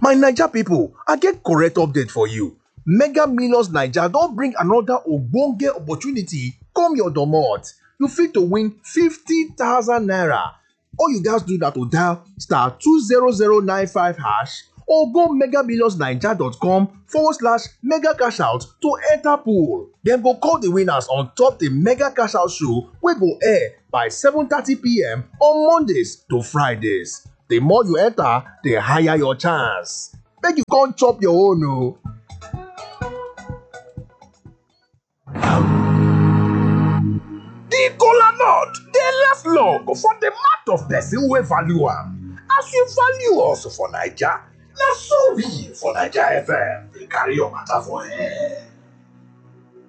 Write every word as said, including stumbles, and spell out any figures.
My Naija pipo, I get correct update for you. Mega Millions Naija don bring another ogbonge opportunity come your domot. You fit to win fifty thousand naira. All you gats do na to dial star two zero zero nine five hash or go megamillionsnaija.com forward slash mega cash out to enter pool. Dem go call the winners on top the Mega Cash Out show wey go air by seven thirty p m on Mondays to Fridays. The more you enter, the higher your chance. Make you come chop your own o. The kola nut dey last long for the mouth of person wey value am. As you value us for Naija, na so we for Naija F M dey carry your matter for air.